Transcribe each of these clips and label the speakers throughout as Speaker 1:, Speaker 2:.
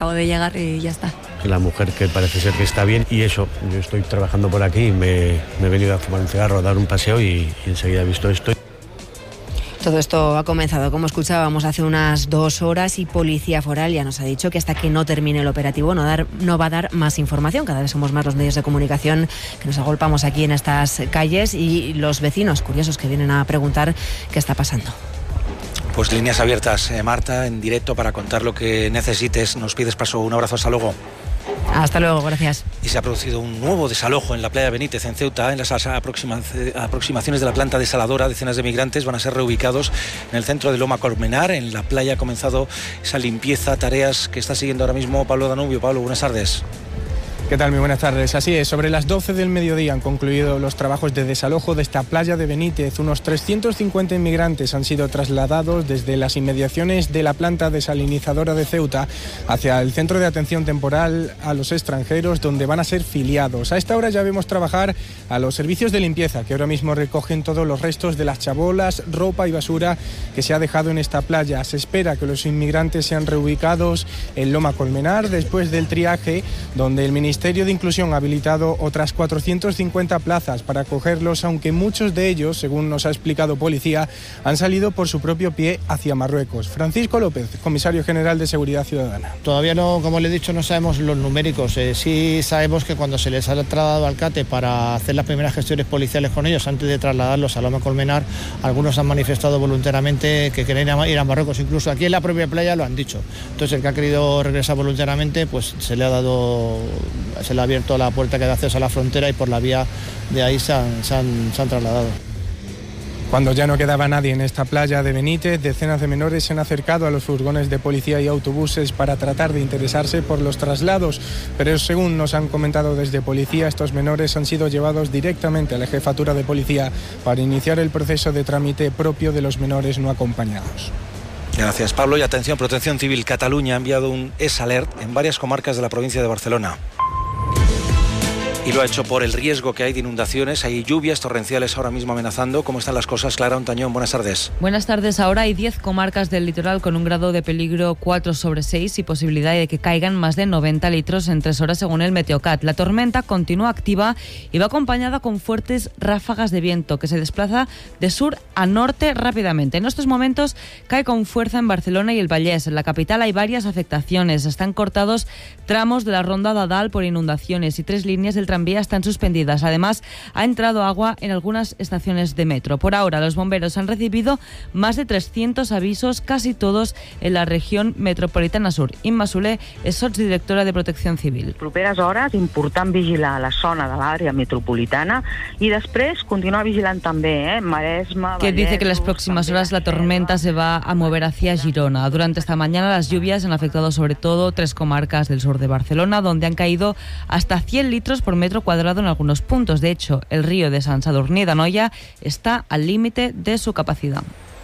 Speaker 1: acabo de llegar y ya está.
Speaker 2: La mujer que parece ser que está bien y eso, yo estoy trabajando por aquí, me he venido a fumar un cigarro, a dar un paseo y enseguida he visto esto.
Speaker 3: Todo esto ha comenzado, como escuchábamos, hace unas 2 horas y Policía Foral ya nos ha dicho que hasta que no termine el operativo no va a dar más información. Cada vez somos más los medios de comunicación que nos agolpamos aquí en estas calles y los vecinos curiosos que vienen a preguntar qué está pasando.
Speaker 4: Pues líneas abiertas, Marta, en directo para contar lo que necesites. Nos pides paso. Un abrazo, hasta luego.
Speaker 3: Hasta luego, gracias.
Speaker 4: Y se ha producido un nuevo desalojo en la playa Benítez, en Ceuta. En las aproximaciones de la planta desaladora, decenas de migrantes van a ser reubicados en el centro de Loma Colmenar. En la playa ha comenzado esa limpieza, tareas que está siguiendo ahora mismo Pablo Danubio. Pablo, buenas tardes.
Speaker 5: ¿Qué tal? Muy buenas tardes. Así es, sobre las 12 del mediodía han concluido los trabajos de desalojo de esta playa de Benítez. Unos 350 inmigrantes han sido trasladados desde las inmediaciones de la planta desalinizadora de Ceuta hacia el centro de atención temporal a los extranjeros, donde van a ser filiados. A esta hora ya vemos trabajar a los servicios de limpieza, que ahora mismo recogen todos los restos de las chabolas, ropa y basura que se ha dejado en esta playa. Se espera que los inmigrantes sean reubicados en Loma Colmenar después del triaje, donde el Ministerio de Inclusión ha habilitado otras 450 plazas para acogerlos, aunque muchos de ellos, según nos ha explicado Policía, han salido por su propio pie hacia Marruecos. Francisco López, comisario general de Seguridad Ciudadana.
Speaker 6: Todavía no, como le he dicho, no sabemos los numéricos. Sí sabemos que cuando se les ha trasladado al CATE para hacer las primeras gestiones policiales con ellos, antes de trasladarlos a Loma Colmenar, algunos han manifestado voluntariamente que quieren ir a Marruecos. Incluso aquí en la propia playa lo han dicho. Entonces el que ha querido regresar voluntariamente, pues se le ha abierto la puerta que da acceso a la frontera y por la vía de ahí se han trasladado.
Speaker 5: Cuando ya no quedaba nadie en esta playa de Benítez, decenas de menores se han acercado a los furgones de policía y autobuses para tratar de interesarse por los traslados, pero según nos han comentado desde Policía, estos menores han sido llevados directamente a la jefatura de policía para iniciar el proceso de trámite propio de los menores no acompañados.
Speaker 4: Gracias, Pablo. Y atención, Protección Civil Cataluña ha enviado un S-Alert en varias comarcas de la provincia de Barcelona. Y lo ha hecho por el riesgo que hay de inundaciones. Hay lluvias torrenciales ahora mismo amenazando. ¿Cómo están las cosas? Clara Ontañón, buenas tardes.
Speaker 7: Buenas tardes. Ahora hay 10 comarcas del litoral con un grado de peligro 4/6 y posibilidad de que caigan más de 90 litros en 3 horas según el Meteocat. La tormenta continúa activa y va acompañada con fuertes ráfagas de viento que se desplaza de sur a norte rápidamente. En estos momentos cae con fuerza en Barcelona y el Vallès. En la capital hay varias afectaciones. Están cortados tramos de la Ronda d'Adal por inundaciones y 3 líneas del tranvía están suspendidas. Además, ha entrado agua en algunas estaciones de metro. Por ahora, los bomberos han recibido más de 300 avisos, casi todos en la región metropolitana sur. Imma Soler és sotsdirectora de Protección Civil.
Speaker 8: Properes hores, important vigilar la zona de l'àrea metropolitana y després continuar vigilant també, Maresme,
Speaker 7: que dice que en las próximas horas la tormenta se va a mover hacia Girona. Durante esta mañana las lluvias han afectado sobre todo 3 comarcas del sur de Barcelona, donde han caído hasta 100 litros por metro cuadrado en algunos puntos. De hecho, el río de Sant Sadurní d'Anoia está al límite de su capacidad.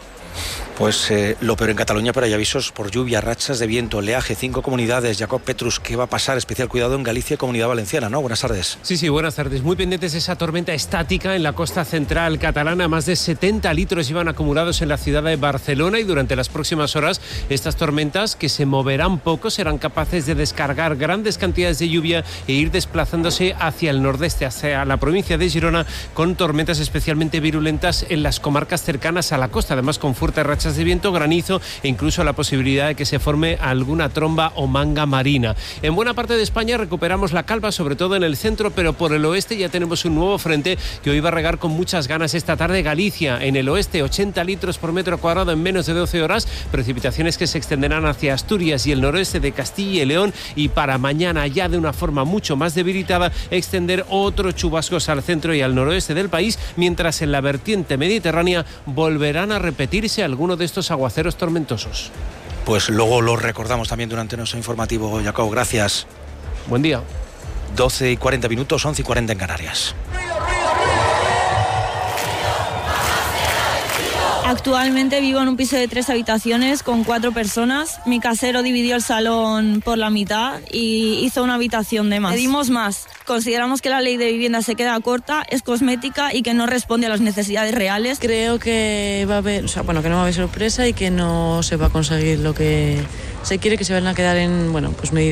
Speaker 4: Pues lo peor en Cataluña, pero hay avisos por lluvia, rachas de viento, oleaje, 5 comunidades. Jacob Petrus, ¿qué va a pasar? Especial cuidado en Galicia y Comunidad Valenciana, ¿no? Buenas tardes.
Speaker 9: Sí, buenas tardes. Muy pendientes de esa tormenta estática en la costa central catalana. Más de 70 litros iban acumulados en la ciudad de Barcelona y durante las próximas horas estas tormentas, que se moverán poco, serán capaces de descargar grandes cantidades de lluvia e ir desplazándose hacia el nordeste, hacia la provincia de Girona, con tormentas especialmente virulentas en las comarcas cercanas a la costa, además con fuertes rachas de viento, granizo e incluso la posibilidad de que se forme alguna tromba o manga marina. En buena parte de España recuperamos la calma, sobre todo en el centro, pero por el oeste ya tenemos un nuevo frente que hoy va a regar con muchas ganas esta tarde. Galicia, en el oeste, 80 litros por metro cuadrado en menos de 12 horas, precipitaciones que se extenderán hacia Asturias y el noroeste de Castilla y León, y para mañana, ya de una forma mucho más debilitada, extender otros chubascos al centro y al noroeste del país, mientras en la vertiente mediterránea volverán a repetirse algunos de estos aguaceros tormentosos.
Speaker 4: Pues luego lo recordamos también durante nuestro informativo, Jacob. Gracias.
Speaker 9: Buen día.
Speaker 4: 12:40 minutos, 11:40 en Canarias.
Speaker 10: Actualmente vivo en un piso de 3 habitaciones con 4 personas. Mi casero dividió el salón por la mitad y hizo una habitación de más. Pedimos más. Consideramos que la ley de vivienda se queda corta, es cosmética y que no responde a las necesidades reales.
Speaker 11: Creo que va a haber, que no va a haber sorpresa y que no se va a conseguir lo que se quiere, que se van a quedar en, medidas